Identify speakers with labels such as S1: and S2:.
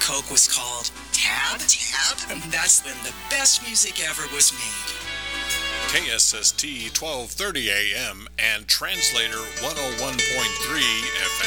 S1: Coke was called Tab? And that's when the best music ever was made.
S2: KSST 1230 AM and Translator 101.3 FM.